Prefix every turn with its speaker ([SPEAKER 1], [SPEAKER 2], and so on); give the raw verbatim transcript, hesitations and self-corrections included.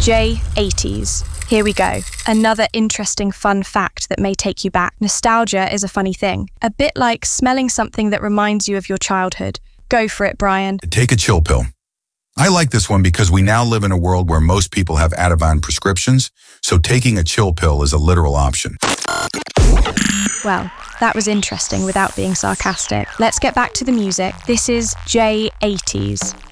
[SPEAKER 1] J eighties. Here we go. Another interesting fun fact that may take you back. Nostalgia is a funny thing. A bit like smelling something that reminds you of your childhood. Go for it, Brian.
[SPEAKER 2] Take a chill pill. I like this one because we now live in a world where most people have Ativan prescriptions, so taking a chill pill is a literal option.
[SPEAKER 1] Well, that was interesting without being sarcastic. Let's get back to the music. This is J eighties.